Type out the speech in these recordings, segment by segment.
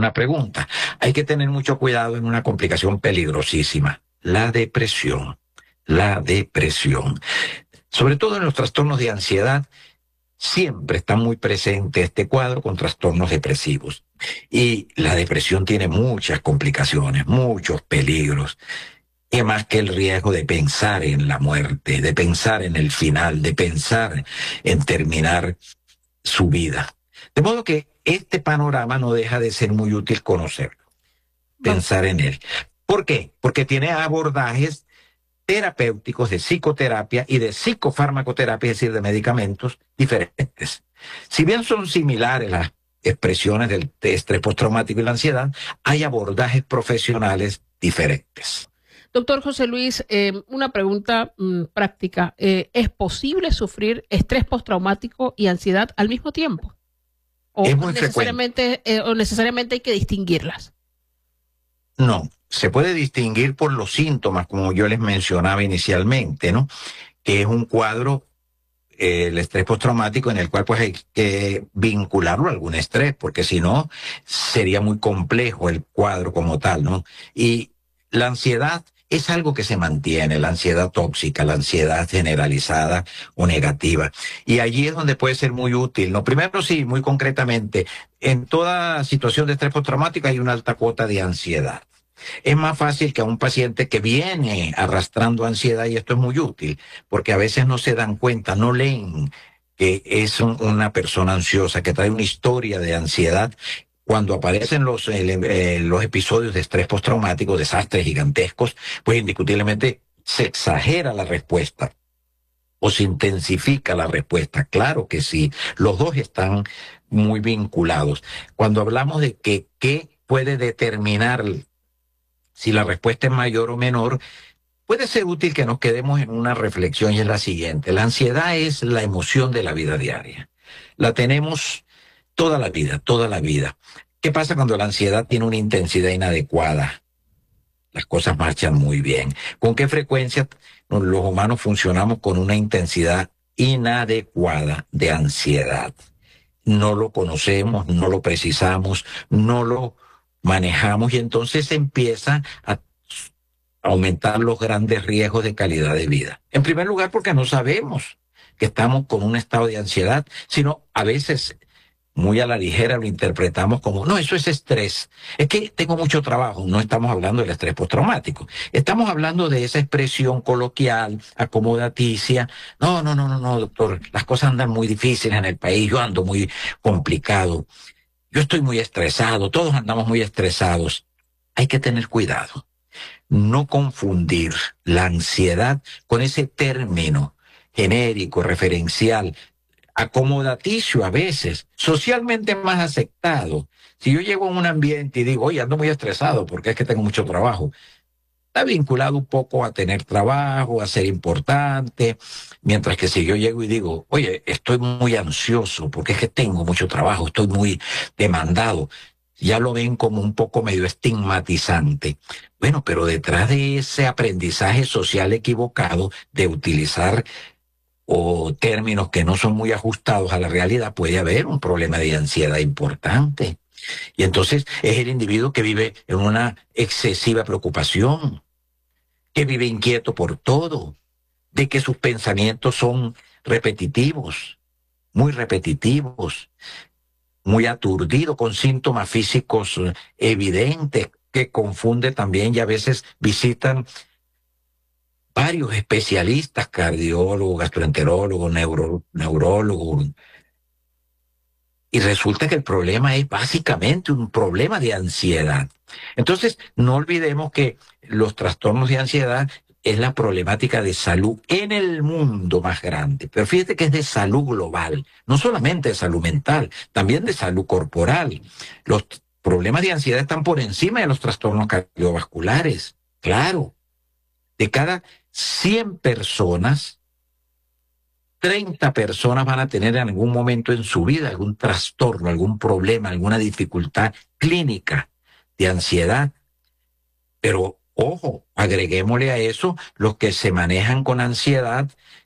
una pregunta. Hay que tener mucho cuidado en una complicación peligrosísima, la depresión. La depresión. Sobre todo en los trastornos de ansiedad, siempre está muy presente este cuadro con trastornos depresivos. Y la depresión tiene muchas complicaciones, muchos peligros. Y más que el riesgo de pensar en la muerte, de pensar en el final, de pensar en terminar su vida. De modo que este panorama no deja de ser muy útil conocerlo, pensar en él. ¿Por qué? Porque tiene abordajes terapéuticos de psicoterapia y de psicofarmacoterapia, es decir, de medicamentos diferentes. Si bien son similares las expresiones del estrés postraumático y la ansiedad, hay abordajes profesionales diferentes. Doctor José Luis, una pregunta práctica. ¿Es posible sufrir estrés postraumático y ansiedad al mismo tiempo? ¿O es muy frecuente. ¿O necesariamente hay que distinguirlas? No, se puede distinguir por los síntomas, como yo les mencionaba inicialmente, ¿no? Que es un cuadro, el estrés postraumático, en el cual pues hay que vincularlo a algún estrés, porque si no, sería muy complejo el cuadro como tal, ¿no? Y la ansiedad es algo que se mantiene, la ansiedad tóxica, la ansiedad generalizada o negativa. Y allí es donde puede ser muy útil, ¿no? Primero, sí, muy concretamente, en toda situación de estrés postraumático hay una alta cuota de ansiedad. Es más fácil que a un paciente que viene arrastrando ansiedad, y esto es muy útil, porque a veces no se dan cuenta, no leen que es una persona ansiosa, que trae una historia de ansiedad. Cuando aparecen los episodios de estrés postraumático, desastres gigantescos, pues indiscutiblemente se exagera la respuesta o se intensifica la respuesta. Claro que sí, los dos están muy vinculados. Cuando hablamos de que qué puede determinar si la respuesta es mayor o menor, puede ser útil que nos quedemos en una reflexión, y es la siguiente. La ansiedad es la emoción de la vida diaria. La tenemos toda la vida, toda la vida. ¿Qué pasa cuando la ansiedad tiene una intensidad inadecuada? Las cosas marchan muy bien. ¿Con qué frecuencia los humanos funcionamos con una intensidad inadecuada de ansiedad? No lo conocemos, no lo precisamos, no lo manejamos, y entonces empieza a aumentar los grandes riesgos de calidad de vida. En primer lugar, porque no sabemos que estamos con un estado de ansiedad, sino a veces muy a la ligera lo interpretamos como, no, eso es estrés, es que tengo mucho trabajo. No estamos hablando del estrés postraumático, estamos hablando de esa expresión coloquial, acomodaticia. No, no, no, no, no, doctor, las cosas andan muy difíciles en el país, yo ando muy complicado, yo estoy muy estresado, todos andamos muy estresados. Hay que tener cuidado, no confundir la ansiedad con ese término genérico, referencial, acomodaticio a veces, socialmente más aceptado. Si yo llego a un ambiente y digo, oye, ando muy estresado porque es que tengo mucho trabajo, está vinculado un poco a tener trabajo, a ser importante, mientras que si yo llego y digo, oye, estoy muy ansioso porque es que tengo mucho trabajo, estoy muy demandado, ya lo ven como un poco medio estigmatizante. Bueno, pero detrás de ese aprendizaje social equivocado de utilizar o términos que no son muy ajustados a la realidad, puede haber un problema de ansiedad importante. Y entonces es el individuo que vive en una excesiva preocupación, que vive inquieto por todo, de que sus pensamientos son repetitivos, muy aturdido, con síntomas físicos evidentes, que confunde también, y a veces visitan varios especialistas, cardiólogos, gastroenterólogos, neurólogos, y resulta que el problema es básicamente un problema de ansiedad. Entonces, no olvidemos que los trastornos de ansiedad es la problemática de salud en el mundo más grande. Pero fíjate que es de salud global, no solamente de salud mental, también de salud corporal. Los problemas de ansiedad están por encima de los trastornos cardiovasculares. Claro, de cada 100 personas, 30 personas van a tener en algún momento en su vida algún trastorno, algún problema, alguna dificultad clínica de ansiedad. Pero, ojo, agreguémosle a eso los que se manejan con ansiedad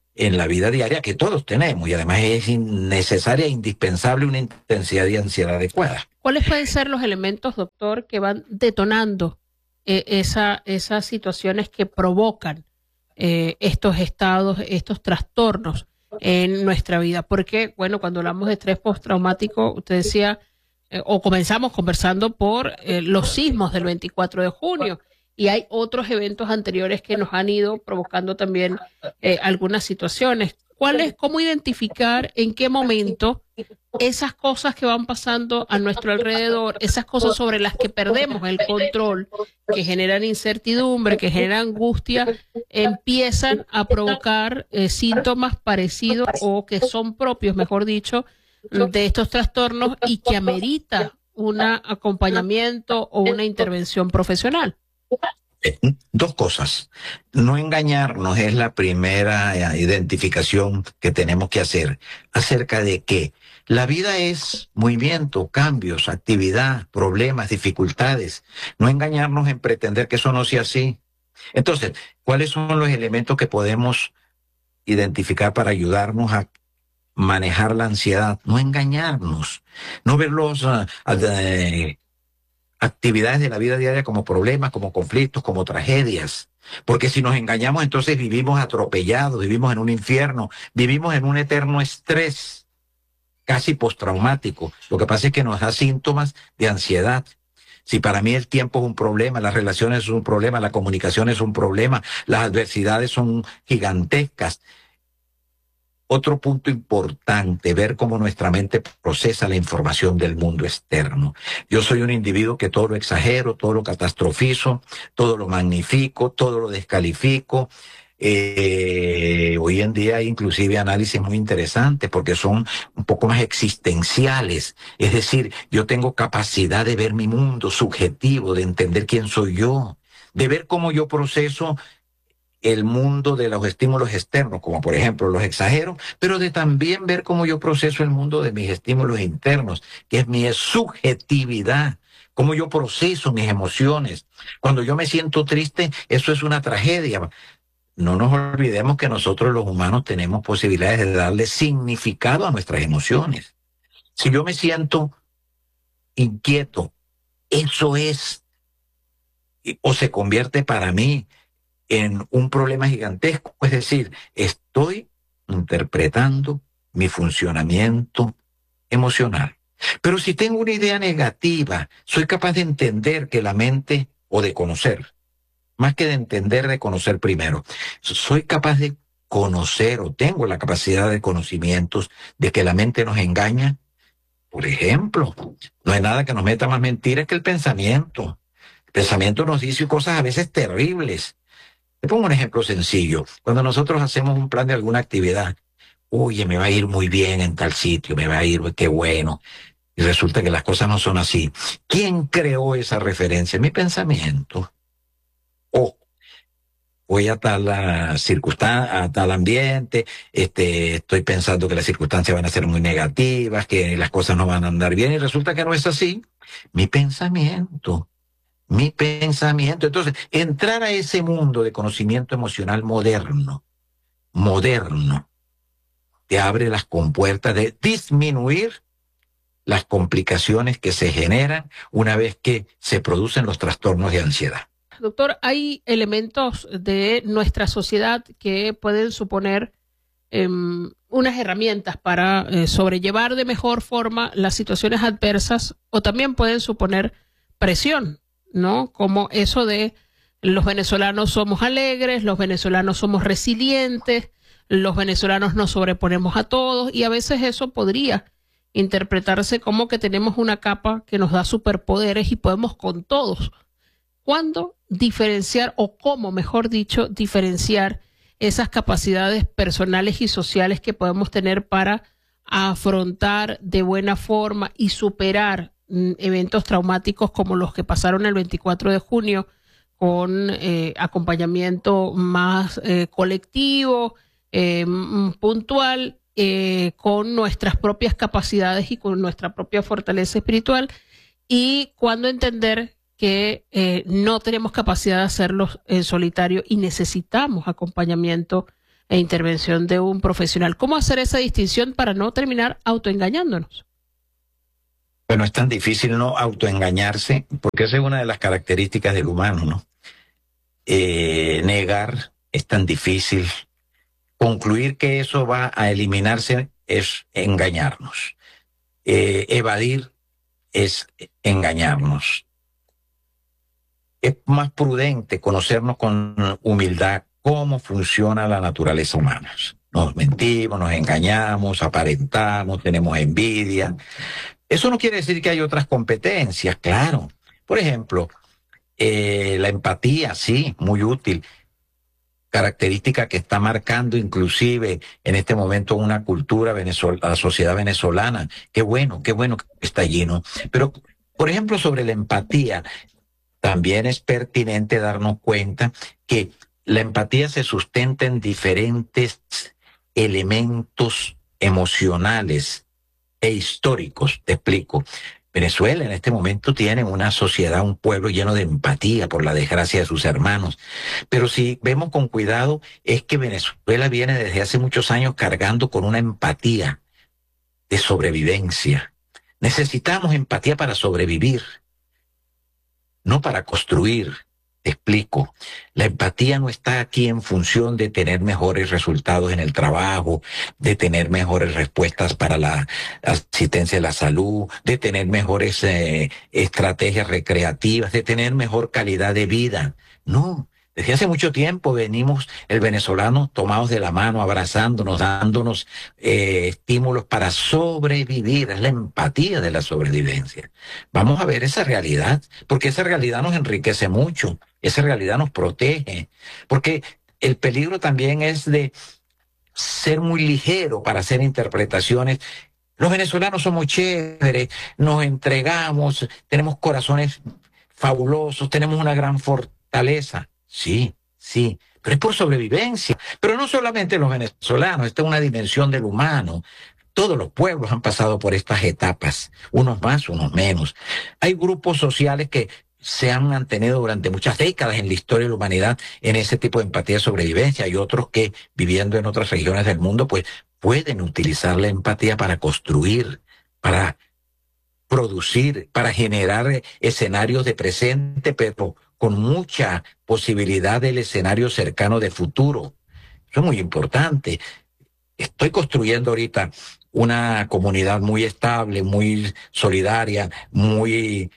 en la vida diaria que todos tenemos, y además es necesaria e indispensable una intensidad de ansiedad adecuada. ¿Cuáles pueden ser los elementos, doctor, que van detonando esas situaciones que provocan estos estados, estos trastornos en nuestra vida? Porque, bueno, cuando hablamos de estrés postraumático, usted decía, o comenzamos conversando por los sismos del 24 de junio, y hay otros eventos anteriores que nos han ido provocando también algunas situaciones. ¿Cómo identificar en qué momento esas cosas que van pasando a nuestro alrededor, esas cosas sobre las que perdemos el control, que generan incertidumbre, que generan angustia, empiezan a provocar síntomas parecidos o que son propios, mejor dicho, de estos trastornos y que amerita un acompañamiento o una intervención profesional? Dos cosas. No engañarnos es la primera identificación que tenemos que hacer acerca de que la vida es movimiento, cambios, actividad, problemas, dificultades. No engañarnos en pretender que eso no sea así. Entonces, ¿cuáles son los elementos que podemos identificar para ayudarnos a manejar la ansiedad? No engañarnos, no ver los actividades de la vida diaria como problemas, como conflictos, como tragedias. Porque si nos engañamos, entonces vivimos atropellados, vivimos en un infierno, vivimos en un eterno estrés, casi postraumático. Lo que pasa es que nos da síntomas de ansiedad. Si para mí el tiempo es un problema, las relaciones son un problema, la comunicación es un problema, las adversidades son gigantescas. Otro punto importante, ver cómo nuestra mente procesa la información del mundo externo. Yo soy un individuo que todo lo exagero, todo lo catastrofizo, todo lo magnifico, todo lo descalifico. Hoy en día hay inclusive análisis muy interesantes porque son un poco más existenciales. Es decir, yo tengo capacidad de ver mi mundo subjetivo, de entender quién soy yo, de ver cómo yo proceso el mundo de los estímulos externos, como por ejemplo los exageros, pero de también ver cómo yo proceso el mundo de mis estímulos internos, que es mi subjetividad, cómo yo proceso mis emociones. Cuando yo me siento triste, eso es una tragedia. No nos olvidemos que nosotros los humanos tenemos posibilidades de darle significado a nuestras emociones. Si yo me siento inquieto, eso es, o se convierte para mí en un problema gigantesco. Es decir, estoy interpretando mi funcionamiento emocional. Pero si tengo una idea negativa, soy capaz de entender que la mente, o de conocer, más que de entender, de conocer primero, soy capaz de conocer o tengo la capacidad de conocimientos de que la mente nos engaña. Por ejemplo, no hay nada que nos meta más mentiras que el pensamiento. El pensamiento nos dice cosas a veces terribles. Te pongo un ejemplo sencillo. Cuando nosotros hacemos un plan de alguna actividad, oye, me va a ir muy bien en tal sitio, me va a ir, qué bueno. Y resulta que las cosas no son así. ¿Quién creó esa referencia? Mi pensamiento. O voy a tal circunstancia, a tal ambiente, estoy pensando que las circunstancias van a ser muy negativas, que las cosas no van a andar bien, y resulta que no es así. Mi pensamiento. Mi pensamiento. Entonces, entrar a ese mundo de conocimiento emocional moderno, te abre las compuertas de disminuir las complicaciones que se generan una vez que se producen los trastornos de ansiedad. Doctor, hay elementos de nuestra sociedad que pueden suponer unas herramientas para sobrellevar de mejor forma las situaciones adversas, o también pueden suponer presión, ¿no? Como eso de los venezolanos somos alegres, los venezolanos somos resilientes, los venezolanos nos sobreponemos a todos, y a veces eso podría interpretarse como que tenemos una capa que nos da superpoderes y podemos con todos. ¿Cuándo diferenciar, o cómo, mejor dicho, diferenciar esas capacidades personales y sociales que podemos tener para afrontar de buena forma y superar eventos traumáticos como los que pasaron el 24 de junio, con acompañamiento más colectivo, puntual, con nuestras propias capacidades y con nuestra propia fortaleza espiritual? Y cuándo entender que no tenemos capacidad de hacerlo en solitario y necesitamos acompañamiento e intervención de un profesional. ¿Cómo hacer esa distinción para no terminar autoengañándonos? Bueno, es tan difícil no autoengañarse, porque esa es una de las características del humano, ¿no? Negar es tan difícil. Concluir que eso va a eliminarse es engañarnos. Evadir es engañarnos. Es más prudente conocernos con humildad cómo funciona la naturaleza humana. Nos mentimos, nos engañamos, aparentamos, tenemos envidia. Eso no quiere decir que hay otras competencias, claro. Por ejemplo, la empatía, sí, muy útil. Característica que está marcando inclusive en este momento una cultura la sociedad venezolana. Qué bueno que está allí, ¿no? Pero, por ejemplo, sobre la empatía, también es pertinente darnos cuenta que la empatía se sustenta en diferentes elementos emocionales e históricos. Te explico. Venezuela en este momento tiene una sociedad, un pueblo lleno de empatía por la desgracia de sus hermanos. Pero si vemos con cuidado, es que Venezuela viene desde hace muchos años cargando con una empatía de sobrevivencia. Necesitamos empatía para sobrevivir, no para construir. Te explico. La empatía no está aquí en función de tener mejores resultados en el trabajo, de tener mejores respuestas para la asistencia de la salud, de tener mejores estrategias recreativas, de tener mejor calidad de vida. No. Desde hace mucho tiempo venimos el venezolano tomados de la mano, abrazándonos, dándonos estímulos para sobrevivir. Es la empatía de la sobrevivencia. Vamos a ver esa realidad, porque esa realidad nos enriquece mucho, esa realidad nos protege, porque el peligro también es de ser muy ligero para hacer interpretaciones. Los venezolanos somos chéveres, nos entregamos, tenemos corazones fabulosos, tenemos una gran fortaleza. Sí, sí, pero es por sobrevivencia. Pero no solamente los venezolanos, esta es una dimensión del humano. Todos los pueblos han pasado por estas etapas, unos más, unos menos. Hay grupos sociales que se han mantenido durante muchas décadas en la historia de la humanidad en ese tipo de empatía de sobrevivencia. Hay otros que, viviendo en otras regiones del mundo, pues pueden utilizar la empatía para construir, para producir, para generar escenarios de presente, pero con mucha posibilidad del escenario cercano de futuro. Eso es muy importante. Estoy construyendo ahorita una comunidad muy estable, muy solidaria, muy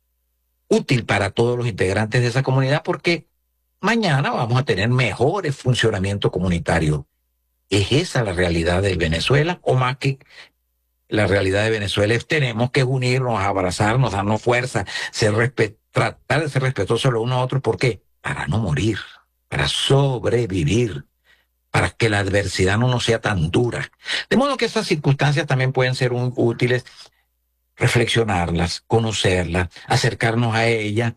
útil para todos los integrantes de esa comunidad, porque mañana vamos a tener mejores funcionamiento comunitario. ¿Es esa la realidad de Venezuela? O más que la realidad de Venezuela es tenemos que unirnos, abrazarnos, darnos fuerza, tratar de ser respetuosos los unos a otros. ¿Por qué? Para no morir, para sobrevivir, para que la adversidad no nos sea tan dura. De modo que esas circunstancias también pueden ser útiles, reflexionarlas, conocerlas, acercarnos a ellas,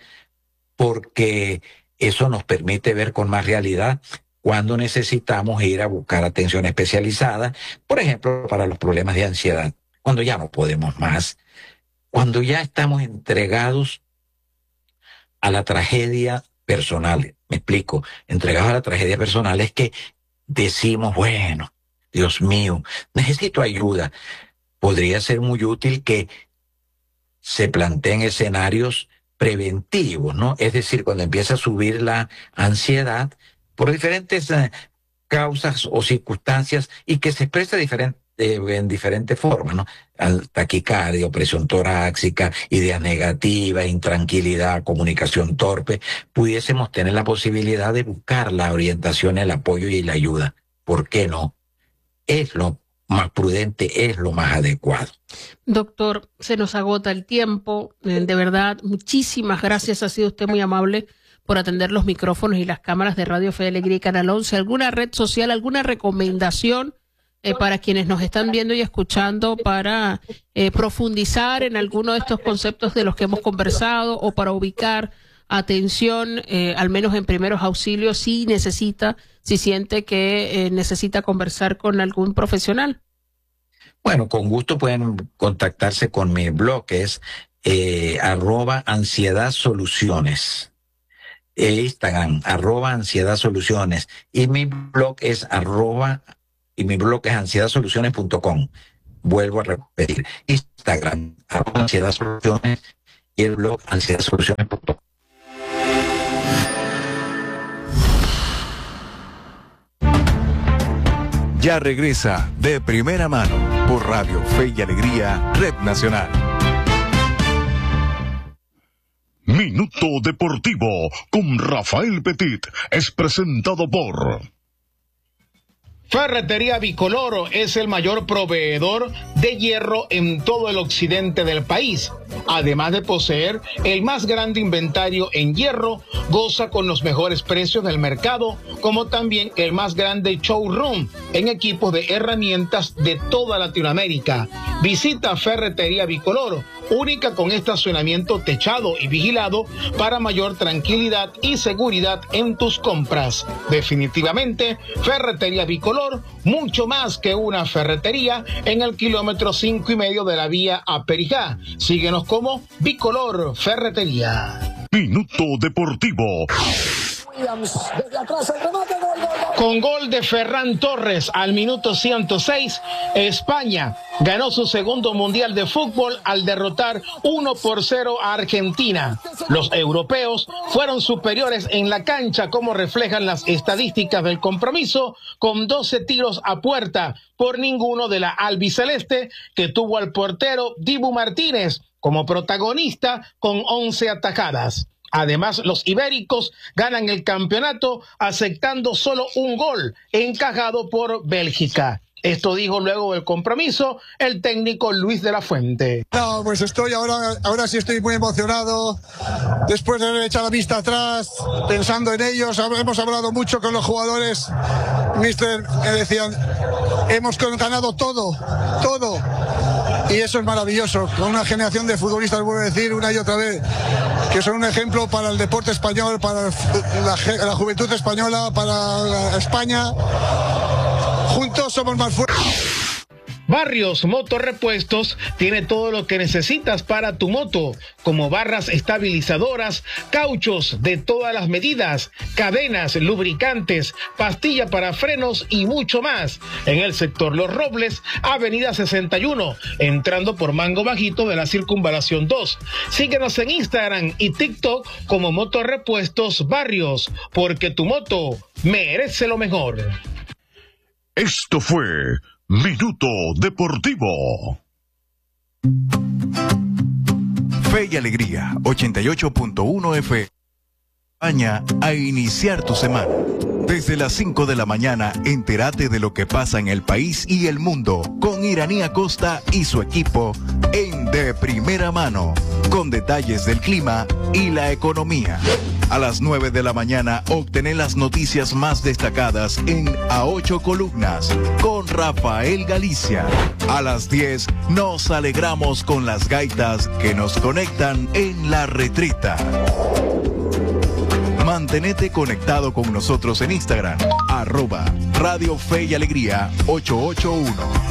porque eso nos permite ver con más realidad cuando necesitamos ir a buscar atención especializada, por ejemplo, para los problemas de ansiedad, cuando ya no podemos más, cuando ya estamos entregados a la tragedia personal. Me explico, entregados a la tragedia personal es que decimos, bueno, Dios mío, necesito ayuda. Podría ser muy útil que se planteen escenarios preventivos, ¿no? Es decir, cuando empieza a subir la ansiedad por diferentes causas o circunstancias y que se expresa en diferentes formas, ¿no? Taquicardia, presión torácica, ideas negativas, intranquilidad, comunicación torpe, pudiésemos tener la posibilidad de buscar la orientación, el apoyo y la ayuda. ¿Por qué no? Es lo más prudente, es lo más adecuado. Doctor, se nos agota el tiempo. De verdad, muchísimas gracias. Ha sido usted muy amable por atender los micrófonos y las cámaras de Radio Fe de Alegría y Canal 11. ¿Alguna red social, alguna recomendación para quienes nos están viendo y escuchando para profundizar en alguno de estos conceptos de los que hemos conversado o para ubicar atención, al menos en primeros auxilios, si siente que necesita conversar con algún profesional? Bueno, con gusto pueden contactarse con mi blog, que es @ansiedad soluciones. Instagram, @ansiedad-soluciones. Y mi blog es ansiedad-soluciones.com. Vuelvo a repetir, Instagram, @ansiedad-soluciones, y el blog ansiedad-soluciones.com. Ya regresa De Primera Mano por Radio Fe y Alegría, Red Nacional. Minuto Deportivo con Rafael Petit es presentado por Ferretería Bicolor es el mayor proveedor de hierro en todo el occidente del país. Además de poseer el más grande inventario en hierro, goza con los mejores precios del mercado, como también el más grande showroom en equipos de herramientas de toda Latinoamérica. Visita Ferretería Bicolor, única con estacionamiento techado y vigilado para mayor tranquilidad y seguridad en tus compras. Definitivamente, Ferretería Bicolor, mucho más que una ferretería, en el kilómetro 5.5 de la vía a Perijá. Síguenos como Bicolor Ferretería. Minuto Deportivo. Con gol de Ferran Torres al minuto 106, España ganó su segundo mundial de fútbol al derrotar 1-0 a Argentina. Los europeos fueron superiores en la cancha, como reflejan las estadísticas del compromiso, con 12 tiros a puerta por ninguno de la albiceleste, que tuvo al portero Dibu Martínez como protagonista con 11 atajadas. Además, los ibéricos ganan el campeonato aceptando solo un gol encajado por Bélgica. Esto dijo luego del compromiso el técnico Luis de la Fuente. No, pues ahora sí estoy muy emocionado. Después de haber echado la vista atrás, pensando en ellos, hemos hablado mucho con los jugadores. Mister, me decían, hemos ganado todo. Y eso es maravilloso. Con una generación de futbolistas, vuelvo a decir una y otra vez, que son un ejemplo para el deporte español, para la juventud española, para España. Juntos somos más fuertes. Barrios Motorrepuestos tiene todo lo que necesitas para tu moto, como barras estabilizadoras, cauchos de todas las medidas, cadenas, lubricantes, pastilla para frenos y mucho más. En el sector Los Robles, Avenida 61, entrando por Mango Bajito de la Circunvalación 2. Síguenos en Instagram y TikTok como Motorrepuestos Barrios, porque tu moto merece lo mejor. Esto fue Minuto Deportivo. Fe y Alegría, 88.1 FM. España a iniciar tu semana. Desde las 5 de la mañana, entérate de lo que pasa en el país y el mundo con Iraní Acosta y su equipo en De Primera Mano, con detalles del clima y la economía. A las 9 de la mañana, obtener las noticias más destacadas en A 8 Columnas con Rafael Galicia. A las 10, nos alegramos con las gaitas que nos conectan en La Retreta. Mantenete conectado con nosotros en Instagram, @Radio Fe y Alegría 881.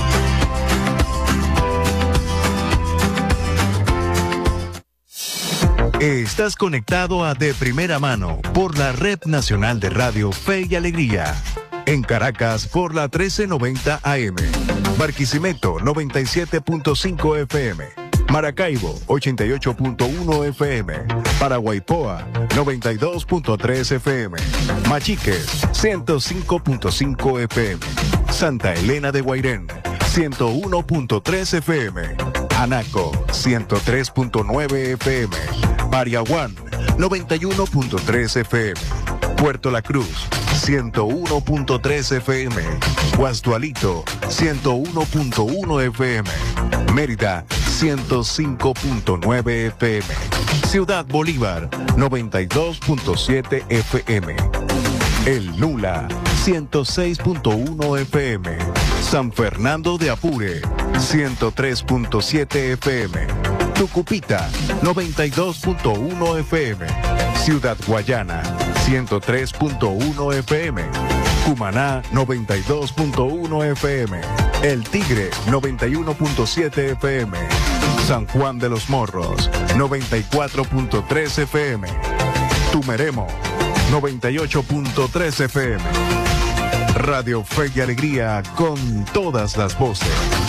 Estás conectado a De Primera Mano por la Red Nacional de Radio Fe y Alegría. En Caracas por la 1390 AM. Barquisimeto 97.5 FM. Maracaibo 88.1 FM. Paraguaypoa 92.3 FM. Machiques 105.5 FM. Santa Elena de Guairén 101.3 FM. Anaco 103.9 FM. Pariaguán 91.3 FM. Puerto La Cruz 101.3 FM. Guasdualito 101.1 FM. Mérida 105.9 FM. Ciudad Bolívar 92.7 FM. El Nula 106.1 FM. San Fernando de Apure 103.7 FM. Tucupita 92.1 FM. Ciudad Guayana 103.1 FM. Cumaná 92.1 FM. El Tigre 91.7 FM. San Juan de los Morros 94.3 FM. Tumeremo 98.3 FM. Radio Fe y Alegría con todas las voces.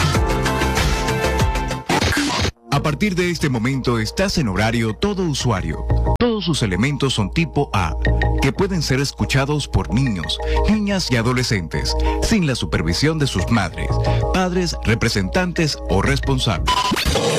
A partir de este momento estás en horario todo usuario. Todos sus elementos son tipo A, que pueden ser escuchados por niños, niñas y adolescentes, sin la supervisión de sus madres, padres, representantes o responsables.